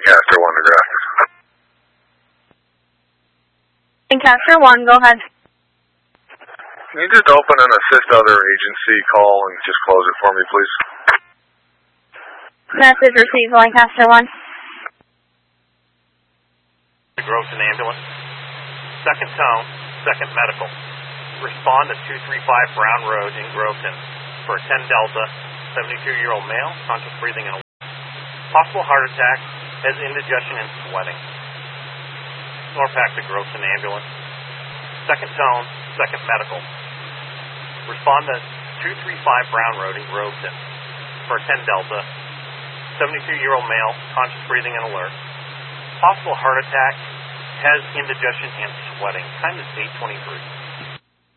Lancaster 1 to Grafton. Lancaster 1, go ahead. Can you just open an assist other agency call and just close it for me, please? Message received, Lancaster 1. Groveton ambulance. Second tone, second medical. Respond to 235 Brown Road in Groveton for a 10 Delta, 72-year-old male, conscious breathing and possible heart attack, has indigestion and sweating. Norpac to Groveton ambulance. Second tone, second medical. Respond to 235 Brown Road in Groveton for a 10 Delta, 72-year-old male, conscious breathing and alert. Possible heart attack, has indigestion and sweating. Time is 8:23.